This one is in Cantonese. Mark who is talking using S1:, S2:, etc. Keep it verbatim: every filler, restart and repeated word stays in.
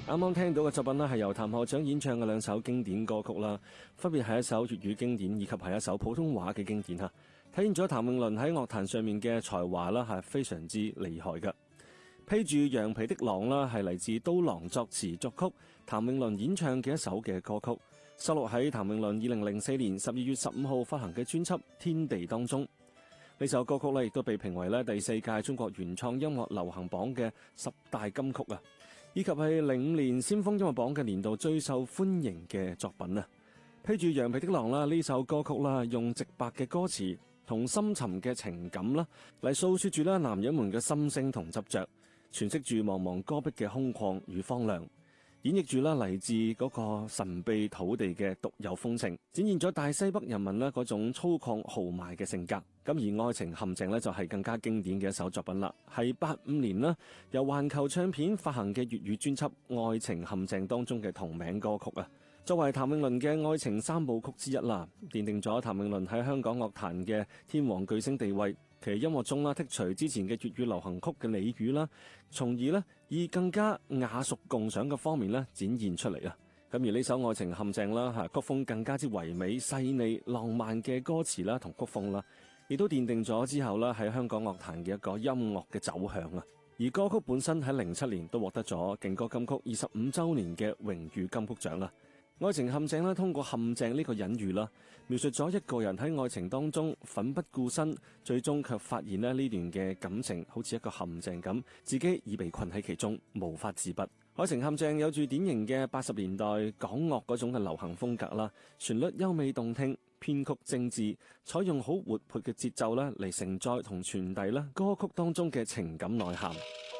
S1: 啱啱聽到嘅作品呢，係由譚校長演唱嘅兩首經典歌曲啦，分別係一首粵語經典以及係一首普通話嘅經典吓，體現咗譚詠麟喺樂壇上面嘅才華啦，係非常之厲害嘅。披住羊皮的狼啦，係嚟自刀郎作詞作曲，譚詠麟演唱嘅一首嘅歌曲，收錄喺譚詠麟二零零四年十二月十五號發行嘅專輯《天地》當中。呢首歌曲呢，亦都被評為咧第四屆中國原創音樂流行榜嘅十大金曲啊，以及係零五年先鋒音樂榜嘅年度最受歡迎嘅作品啊。披住羊皮的狼啦，呢首歌曲啦，用直白嘅歌詞同深沉嘅情感啦，嚟訴說住啦男人們嘅心聲同執着，詮釋住茫茫戈壁嘅空曠與荒涼，演繹住啦嚟自嗰個神秘土地嘅獨有風情，展現咗大西北人民咧嗰種粗獷豪邁嘅性格。咁而愛情陷阱咧就係更加經典嘅一首作品啦，係八五年啦由環球唱片發行嘅粵語專輯《愛情陷阱》當中嘅同名歌曲啊，作為譚詠麟嘅愛情三部曲之一啦，奠定咗譚詠麟喺香港樂壇嘅天王巨星地位。其實音樂中啦剔除之前嘅粵語流行曲嘅俚語啦，從而咧以更加雅俗共賞嘅方面咧展現出嚟啊。咁而呢首《愛情陷阱》啦，吓曲風更加之唯美細膩浪漫嘅歌詞啦同曲風啦，亦都奠定咗之後啦喺香港樂壇嘅一個音樂嘅走向啊。而歌曲本身喺零七年都獲得咗勁歌金曲二十五周年嘅榮譽金曲獎啦。愛情陷阱咧，通過陷阱呢個隱喻啦，描述咗一個人喺愛情當中奮不顧身，最終卻發現咧呢段嘅感情好似一個陷阱咁，自己已被困喺其中，無法自拔。愛情陷阱有住典型嘅八十年代港樂嗰種嘅流行風格啦，旋律優美動聽，編曲精緻，採用好活潑嘅節奏咧嚟承載同傳遞啦歌曲當中嘅情感內涵。